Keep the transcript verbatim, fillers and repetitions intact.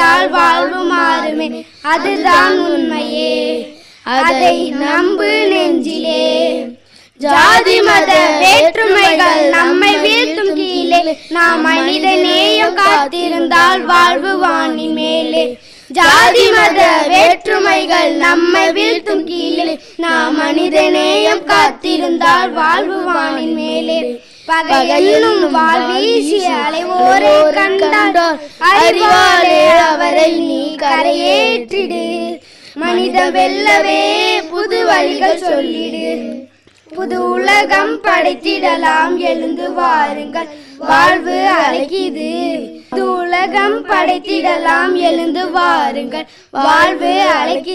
நினைத்தால் வாழ்வு மாறுமே, அதுதான் உண்மையே, அதை நம்பு நெஞ்சிலே. ஜாதி மத வேற்றுமைகள் நம்மை வீழ்த்தும் கீழே, நாம் மனித நேயம் காத்திருந்தால் வாழ்வு வானின் மேலே. ஜாதி மத வேற்றுமைகள் நம்மை வீழ்த்தும் கீழே, நாம் மனித நேயம் காத்திருந்தால் வாழ்வு வானின் மேலே. பகையினும் வாழ்வீசி அலைவோரை கண்டால் அறிவாலே அவரை நீ கரையேற்றிடு. மனிதம் வெல்லவே புது வழிகள் சொல்லிடு. புது உலகம் படைத்திடலாம், எழுந்து வாருங்கள், வாழ்வு அழைக்குது. புது உலகம் படைத்திடலாம், எழுந்து வாருங்கள், வாழ்வு அழைக்குது.